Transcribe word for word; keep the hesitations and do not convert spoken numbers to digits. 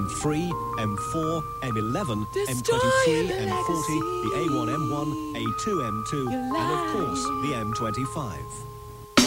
M three, M four, M eleven, M twenty-three, M forty, the A one M one, A two M two, and of course the M twenty-five.